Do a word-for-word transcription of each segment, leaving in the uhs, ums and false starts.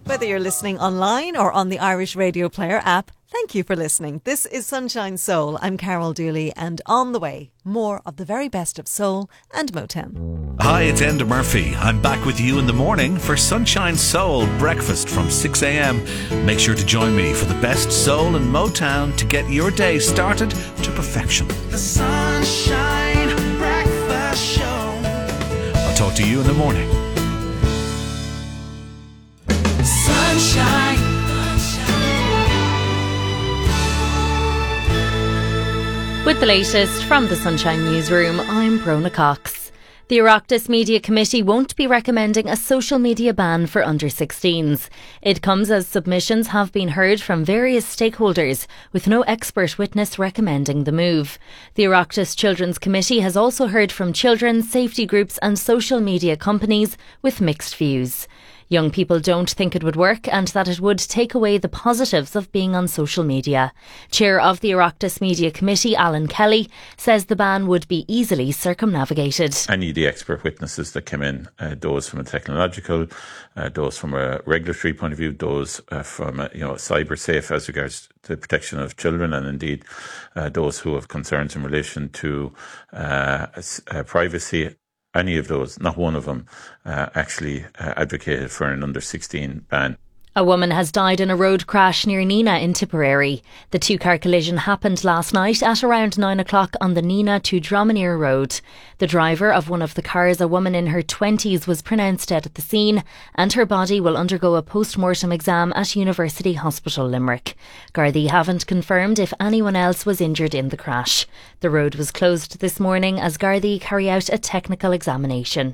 Whether you're listening online or on the Irish Radio Player app, thank you for listening. This is Sunshine Soul. I'm Carol Dooley, and on the way, more of the very best of soul and Motown. Hi, it's Enda Murphy. I'm back with you in the morning for Sunshine Soul breakfast from six a.m. Make sure to join me for the best soul and Motown to get your day started to perfection. The Sunshine Breakfast Show. I'll talk to you in the morning. Sunshine. With the latest from the Sunshine Newsroom, I'm Brona Cox. The Oireachtas Media Committee won't be recommending a social media ban for under sixteens. It comes as submissions have been heard from various stakeholders, with no expert witness recommending the move. The Oireachtas Children's Committee has also heard from children, safety groups and social media companies with mixed views. Young people don't think it would work and that it would take away the positives of being on social media. Chair of the Oireachtas Media Committee, Alan Kelly, says the ban would be easily circumnavigated. Any of the expert witnesses that came in, uh, those from a technological, uh, those from a regulatory point of view, those uh, from a, you know, cyber safe as regards the protection of children, and indeed uh, those who have concerns in relation to uh, uh, privacy. Any of those, not one of them, uh, actually uh, advocated for an under sixteen ban. A woman has died in a road crash near Neenah in Tipperary. The two-car collision happened last night at around nine o'clock on the Neenah to Dromineer Road. The driver of one of the cars, a woman in her twenties, was pronounced dead at the scene, and her body will undergo a post-mortem exam at University Hospital Limerick. Gardaí haven't confirmed if anyone else was injured in the crash. The road was closed this morning as Gardaí carry out a technical examination.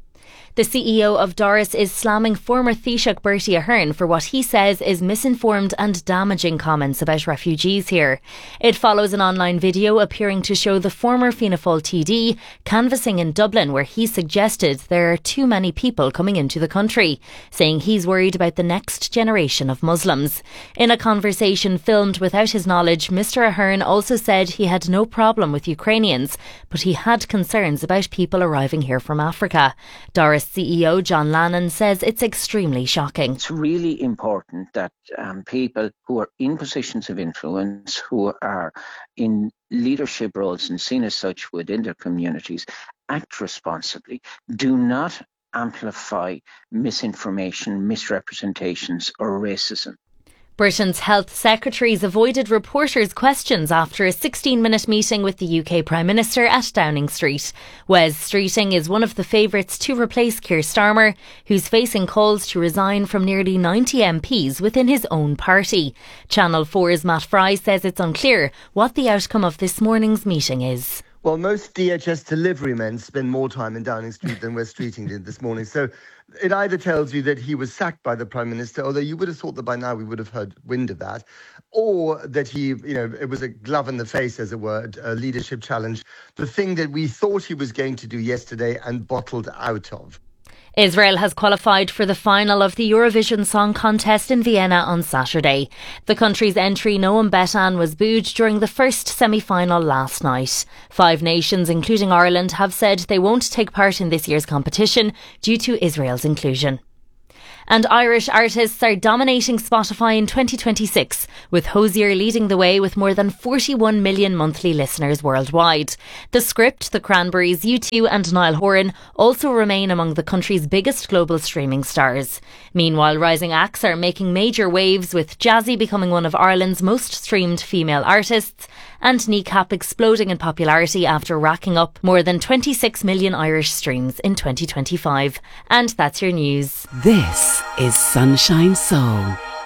The C E O of Doris is slamming former Taoiseach Bertie Ahern for what he says is misinformed and damaging comments about refugees here. It follows an online video appearing to show the former Fianna Fáil T D canvassing in Dublin, where he suggested there are too many people coming into the country, saying he's worried about the next generation of Muslims. In a conversation filmed without his knowledge, Mr Ahern also said he had no problem with Ukrainians, but he had concerns about people arriving here from Africa. Doris C E O John Lannon says it's extremely shocking. It's really important that um, people who are in positions of influence, who are in leadership roles and seen as such within their communities, act responsibly. Do not amplify misinformation, misrepresentations or racism. Britain's health secretaries avoided reporters' questions after a sixteen-minute meeting with the U K Prime Minister at Downing Street. Wes Streeting is one of the favourites to replace Keir Starmer, who's facing calls to resign from nearly ninety M Ps within his own party. Channel four's Matt Fry says it's unclear what the outcome of this morning's meeting is. Well, most D H S delivery men spend more time in Downing Street than Wes Streeting did this morning. So it either tells you that he was sacked by the Prime Minister, although you would have thought that by now we would have heard wind of that, or that he, you know, it was a glove in the face, as it were, a leadership challenge, the thing that we thought he was going to do yesterday and bottled out of. Israel has qualified for the final of the Eurovision Song Contest in Vienna on Saturday. The country's entry, Noam Betan, was booed during the first semi-final last night. Five nations, including Ireland, have said they won't take part in this year's competition due to Israel's inclusion. And Irish artists are dominating Spotify in twenty twenty-six, with Hozier leading the way with more than forty-one million monthly listeners worldwide. The Script, The Cranberries, U two and Niall Horan also remain among the country's biggest global streaming stars. Meanwhile, rising acts are making major waves, with Jazzy becoming one of Ireland's most streamed female artists and Kneecap exploding in popularity after racking up more than twenty-six million Irish streams in twenty twenty-five. And that's your news. This is Sunshine Soul.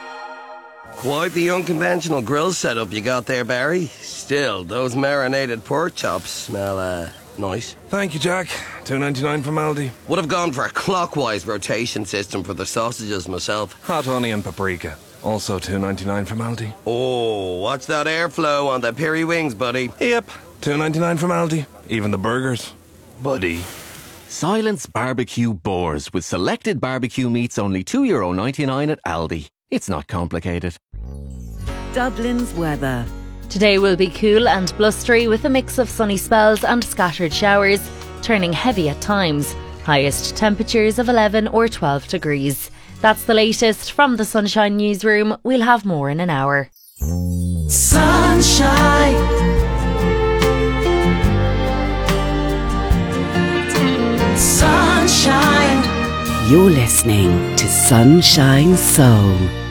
Quite the unconventional grill setup you got there, Barry. Still, those marinated pork chops smell, uh, nice. Thank you, Jack. two ninety-nine from Aldi. Would have gone for a clockwise rotation system for the sausages myself. Hot onion paprika. Also two ninety-nine from Aldi. Oh, watch that airflow on the peri wings, buddy. Yep, two ninety-nine from Aldi. Even the burgers. Buddy. Silence Barbecue Boars with selected barbecue meats only two euro ninety-nine at Aldi. It's not complicated. Dublin's weather. Today will be cool and blustery with a mix of sunny spells and scattered showers, turning heavy at times. Highest temperatures of eleven or twelve degrees. That's the latest from the Sunshine Newsroom. We'll have more in an hour. Sunshine. Sunshine. You're listening to Sunshine Soul.